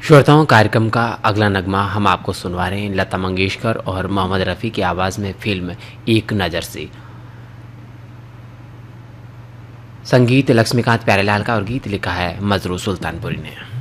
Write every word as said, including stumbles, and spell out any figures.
श्रोताओं, कार्यक्रम का अगला नगमा हम आपको सुनवा रहे हैं लता मंगेशकर और मोहम्मद रफ़ी की आवाज़ में फिल्म एक नज़र से। संगीत लक्ष्मीकांत प्यारेलाल का और गीत लिखा है मजरू सुल्तानपुरी ने।